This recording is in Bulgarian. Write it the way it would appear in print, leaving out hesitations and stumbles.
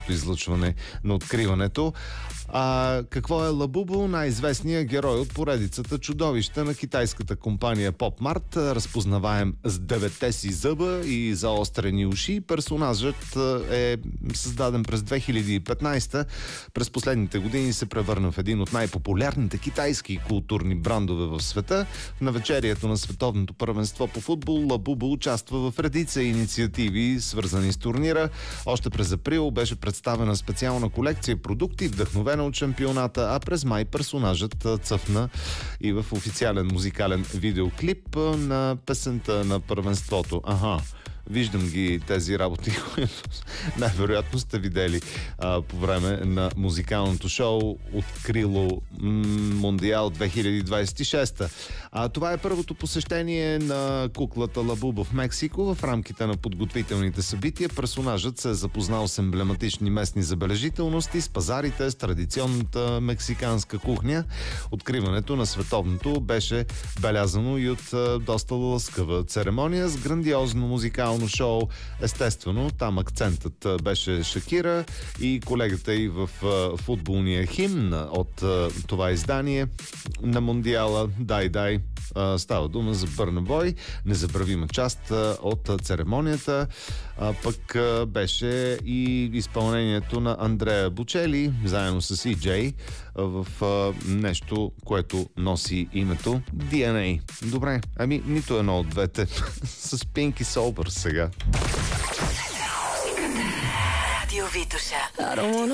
излъчване на откриването. Какво е Лабубо? Най-известният герой от поредицата чудовища на китайската компания PopMart, разпознаваем с 9-те си зъба и заострени уши. Персонажът е създаден през 2015. През последните години се превърна в един от най-популярните китайски културни брандове в света. В навечерието на световното първенство по футбол Лабубо участва в редица инициативи, свързани с турнира. Още през април беше представена специална колекция продукти, вдъхновена от шампионата, а през май персонажът цъфна и в официален музикален видеоклип на песента на първенството. Виждам ги тези работи, които най-вероятно сте видели по време на музикалното шоу открило Мондиал 2026. Това е първото посещение на куклата Лабубо в Мексико. В рамките на подготвителните събития персонажът се е запознал с емблематични местни забележителности, с пазарите, с традиционната мексиканска кухня. Откриването на световното беше белязано и от доста лъскава церемония с грандиозно музикално шоу. Естествено, там акцентът беше Шакира и колегата и в футболния химн от това издание на Мондиала Дай. Става дума за Бърна Бой, незабравима част от церемонията. Пък беше и изпълнението на Андреа Бочели, заедно с EJ, в нещо, което носи името DNA. Добре, нито едно от двете. С Pinky Sober сега. Радио Витоша.